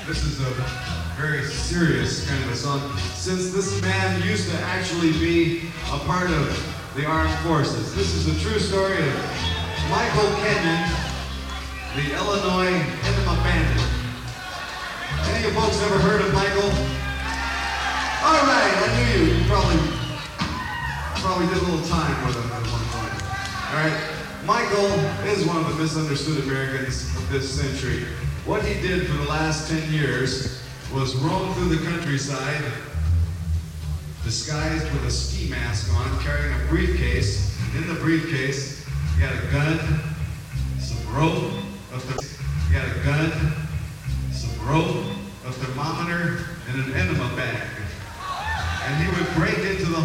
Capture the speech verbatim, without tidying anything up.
This is a very serious kind of a song, since this man used to actually be a part of the armed forces. This is a true story of Michael Kenyon, the Illinois Enema Bandit. Any of you folks ever heard of Michael? All right, I knew you. You probably, probably did a little time with him at one point. All right, Michael is one of the misunderstood Americans of this century. What he did for the last ten years was roam through the countryside, disguised with a ski mask on, carrying a briefcase. In the briefcase, he had a gun, some rope, a th- he had a gun, some rope, a thermometer, and an enema bag. And he would break into the